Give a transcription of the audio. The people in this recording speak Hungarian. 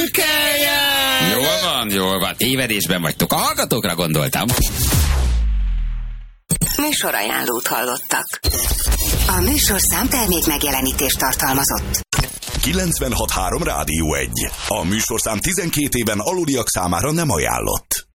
Szürkeljen! Jól van, tévedésben vagytok. A hallgatókra gondoltam. Műsorajánlót hallottak. A műsorszám termék megjelenítést tartalmazott. 96.3 Rádió 1. A műsorszám 12 éven aluliak számára nem ajánlott.